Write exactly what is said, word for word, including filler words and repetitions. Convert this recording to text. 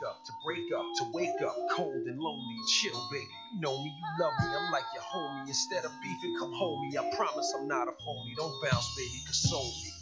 up, to break up, to wake up, cold and lonely, chill, baby. You know me, you love me, I'm like your homie. Instead of beefing, come hold me. I promise I'm not a phony. Don't bounce, baby, console me.